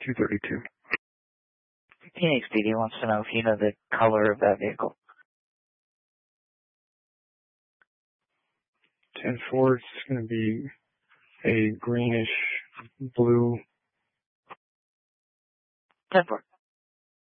232. Phoenix PD wants to know if you know the color of that vehicle. 10-4, it's going to be a greenish blue. 10-4.